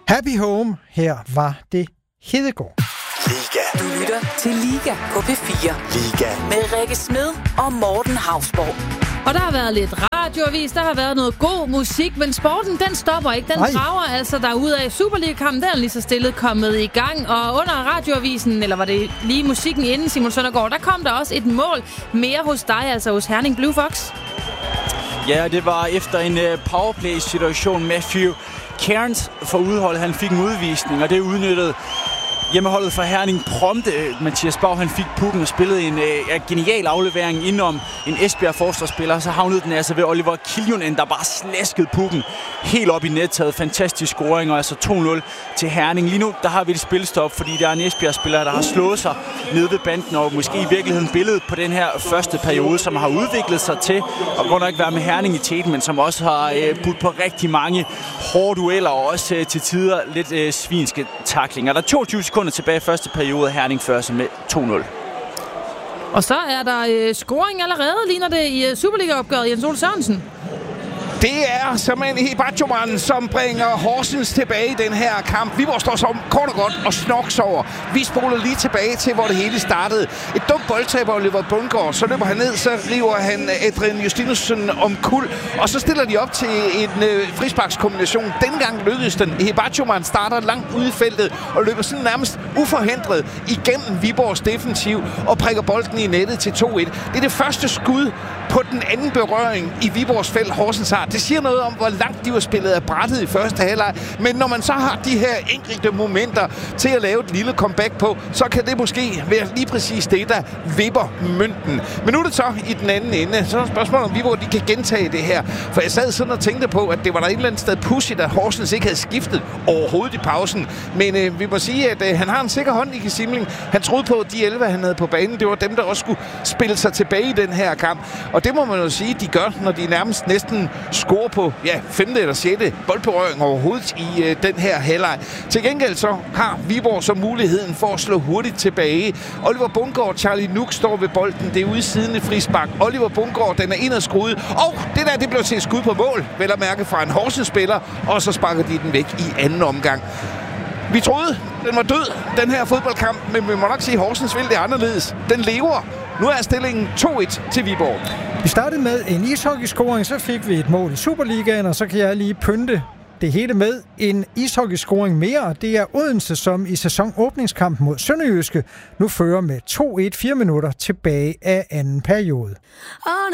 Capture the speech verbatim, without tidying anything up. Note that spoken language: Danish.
Happy Home, her var det Hedegaard. Liga. Du lytter til Liga på P fire. Liga. Med Rikke Smed og Morten Hausborg. Og der har været lidt radioavis, der har været noget god musik, men sporten, den stopper ikke. Den drager altså derudad. Superliga-kampen, den er lige så stille kommet i gang. Og under radioavisen, eller var det lige musikken inden, Simon Søndergaard, der kom der også et mål mere hos dig, altså hos Herning Blue Fox. Ja, det var efter en uh, powerplay-situation. Matthew Cairns for udholdet, han fik en udvisning, og det udnyttede hjemmeholdet for Herning prompte. Mathias Bau, han fik pukken og spillede en øh, genial aflevering indenom en Esbjerg-forsvarsspiller. Så havnede den altså ved Oliver Kiljunen, der bare slaskede pukken helt op i nettaget. Fantastisk scoring, og altså to nul til Herning. Lige nu, der har vi et spilstop, fordi der er en Esbjerg-spiller, der har slået sig nede ved banden, og måske i virkeligheden billedet på den her første periode, som har udviklet sig til, og godt nok være med Herning i teten, men som også har øh, budt på rigtig mange hårde dueller, og også øh, til tider lidt øh, svinske tacklinger. Der er toogtyve sekunder tilbage i første periode, Herning først med to nul. Og så er der øh, scoring allerede, ligner det i øh, Superliga-opgøret, Jens Ole Sørensen. Det er simpelthen Hibachoman, som bringer Horsens tilbage i den her kamp. Viborg står som kort og godt og snoks over. Vi spoler lige tilbage til, hvor det hele startede. Et dumt boldtab af Oliver Bundgaard. Så løber han ned, så river han Adrian Justinussen om kul. Og så stiller de op til en øh, frisparkskombination. Dengang lykkedes den. Hibachoman starter langt ude i feltet og løber sådan nærmest uforhindret igennem Viborgs defensiv og prikker bolden i nettet til to et. Det er det første skud på den anden berøring i Viborgs felt, Horsens har. Det siger noget om, hvor langt de var spillet af brættet i første halvleg. Men når man så har de her enkelte momenter til at lave et lille comeback på, så kan det måske være lige præcis det, der vipper mønten. Men nu er det så i den anden ende. Så er spørgsmålet om Viborg, de kan gentage det her. For jeg sad sådan og tænkte på, at det var der et eller andet sted pudsigt, at Horsens ikke havde skiftet overhovedet i pausen. Men øh, vi må sige, at øh, han har en sikker hånd i Gesimling. Han troede på, at de elleve, han havde på banen, det var dem, der også skulle spille sig tilbage i den her kamp. Og det må man jo sige, de gør, når de nærmest næsten scorer på ja, femte eller sjette boldberøring overhovedet i øh, den her halvleg. Til gengæld så har Viborg så muligheden for at slå hurtigt tilbage. Oliver Bundgaard, Charlie Nuk står ved bolden. Det er ude i siden i frispark. Oliver Bundgaard, den er indadskruet. Og det der, det blev til et skud på mål. Vel at mærke fra en Horsens-spiller. Og så sparker de den væk i anden omgang. Vi troede, den var død, den her fodboldkamp. Men vi må nok sige, at Horsens vil det anderledes. Den lever. Nu er stillingen to et til Viborg. Vi startede med en ishockeyscoring, så fik vi et mål i Superligaen, og så kan jeg lige pynte det hele med en ishockeyscoring mere. Det er Odense, som i sæsonåbningskampen mod Sønderjyske nu fører med to et fire minutter tilbage af anden periode.